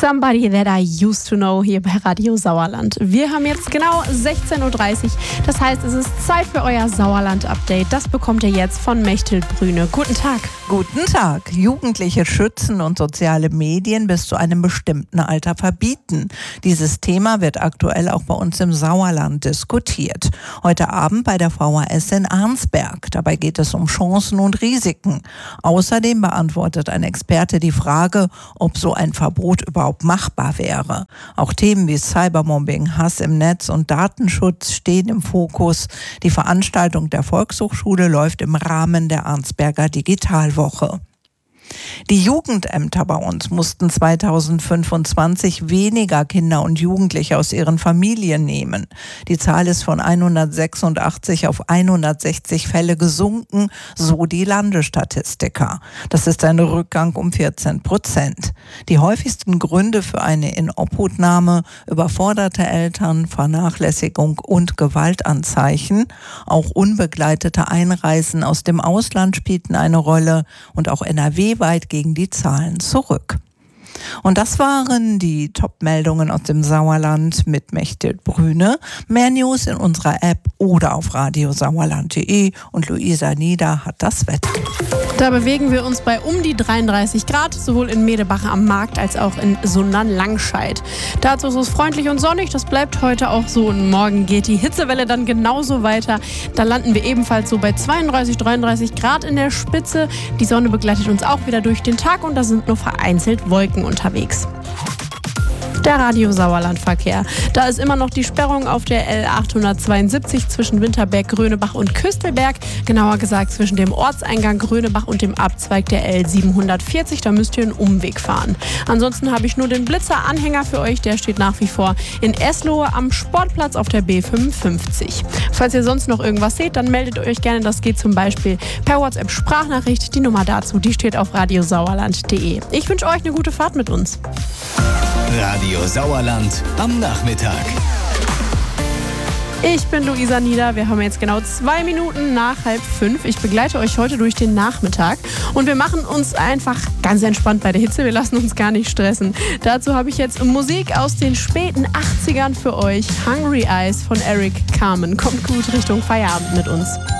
Somebody That I Used to Know hier bei Radio Sauerland. Wir haben jetzt genau 16.30 Uhr. Das heißt, es ist Zeit für euer Sauerland-Update. Das bekommt ihr jetzt von Mechthild Brüne. Guten Tag. Guten Tag. Jugendliche schützen und soziale Medien bis zu einem bestimmten Alter verbieten. Dieses Thema wird aktuell auch bei uns im Sauerland diskutiert. Heute Abend bei der VHS in Arnsberg. Dabei geht es um Chancen und Risiken. Außerdem beantwortet ein Experte die Frage, ob so ein Verbot überhaupt machbar wäre. Auch Themen wie Cybermobbing, Hass im Netz und Datenschutz stehen im Fokus. Die Veranstaltung der Volkshochschule läuft im Rahmen der Arnsberger Digitalwoche. Die Jugendämter bei uns mussten 2025 weniger Kinder und Jugendliche aus ihren Familien nehmen. Die Zahl ist von 186 auf 160 Fälle gesunken, so die Landesstatistiker. Das ist ein Rückgang um 14%. Die häufigsten Gründe für eine Inobhutnahme: überforderte Eltern, Vernachlässigung und Gewaltanzeichen. Auch unbegleitete Einreisen aus dem Ausland spielten eine Rolle und auch NRW weit gegen die Zahlen zurück. Und das waren die Top-Meldungen aus dem Sauerland mit Mechthild Brüne. Mehr News in unserer App oder auf radiosauerland.de, und Luisa Nieder hat das Wetter. Da bewegen wir uns bei um die 33 Grad, sowohl in Medebach am Markt als auch in Sundern-Langscheid. Dazu ist es freundlich und sonnig, das bleibt heute auch so, und morgen geht die Hitzewelle dann genauso weiter. Da landen wir ebenfalls so bei 32, 33 Grad in der Spitze. Die Sonne begleitet uns auch wieder durch den Tag und da sind nur vereinzelt Wolken unterwegs. Der Radio Sauerland-Verkehr. Da ist immer noch die Sperrung auf der L872 zwischen Winterberg, Gröneberg und Küstelberg. Genauer gesagt zwischen dem Ortseingang Gröneberg und dem Abzweig der L740. Da müsst ihr einen Umweg fahren. Ansonsten habe ich nur den Blitzer-Anhänger für euch. Der steht nach wie vor in Eslohe am Sportplatz auf der B55. Falls ihr sonst noch irgendwas seht, dann meldet euch gerne. Das geht zum Beispiel per WhatsApp-Sprachnachricht. Die Nummer dazu, die steht auf radiosauerland.de. Ich wünsche euch eine gute Fahrt mit uns. Radio Sauerland am Nachmittag. Ich bin Luisa Nieder. Wir haben jetzt genau 2 Minuten nach 4:30. Ich begleite euch heute durch den Nachmittag und wir machen uns einfach ganz entspannt bei der Hitze. Wir lassen uns gar nicht stressen. Dazu habe ich jetzt Musik aus den späten 80ern für euch. Hungry Eyes von Eric Carmen. Kommt gut Richtung Feierabend mit uns.